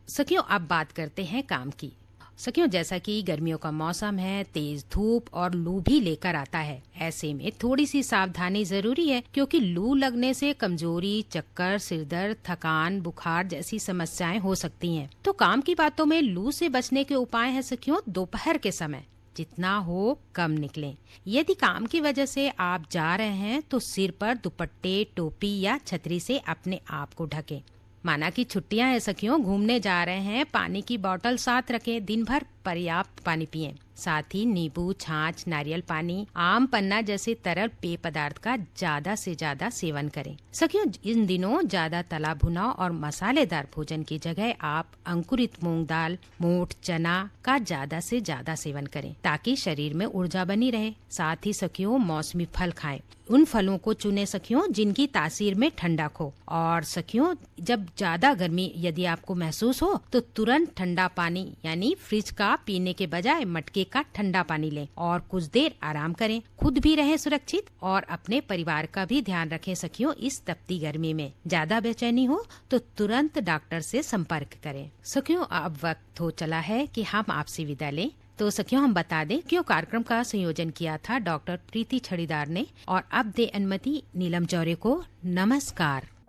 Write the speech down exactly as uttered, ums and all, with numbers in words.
सखियों, अब बात करते हैं काम की। सखियों, जैसा कि गर्मियों का मौसम है, तेज धूप और लू भी लेकर आता है। ऐसे में थोड़ी सी सावधानी जरूरी है, क्योंकि लू लगने से कमजोरी, चक्कर, सिरदर्द, थकान, बुखार जैसी समस्याएं हो सकती हैं। तो काम की बातों में लू से बचने के उपाय हैं सखियों, दोपहर के समय जितना हो कम निकलें। यदि काम की वजह से आप जा रहे हैं तो सिर पर दुपट्टे, टोपी या छतरी से अपने आप को ढकें। माना कि छुट्टियां हैं सखियों, घूमने जा रहे हैं, पानी की बोतल साथ रखें। दिन भर पर्याप्त पानी पिएं। साथ ही नींबू, छाछ, नारियल पानी, आम पन्ना जैसे तरल पेय पदार्थ का ज्यादा से ज्यादा सेवन करें। सखियों, इन दिनों ज्यादा तला भुना और मसालेदार भोजन की जगह आप अंकुरित मूंग दाल, मोठ, चना का ज्यादा से ज्यादा सेवन करें, ताकि शरीर में ऊर्जा बनी रहे। साथ ही सखियों, मौसमी फल खाएं। उन फलों को चुने सखियों जिनकी तासीर में ठंडक हो। और सखियों, जब ज्यादा गर्मी यदि आपको महसूस हो तो तुरंत ठंडा पानी यानी फ्रिज का पीने के बजाय मटके का ठंडा पानी लें और कुछ देर आराम करें। खुद भी रहें सुरक्षित और अपने परिवार का भी ध्यान रखें सखियों। इस तपती गर्मी में ज्यादा बेचैनी हो तो तुरंत डॉक्टर से संपर्क करें। सखियों, अब वक्त हो चला है कि हम आपसे विदा लें। तो सखियों, हम बता दें क्यों कार्यक्रम का संयोजन किया था डॉक्टर प्रीति छड़ीदार ने। और अब दे अनुमति नीलम जौरे को। नमस्कार।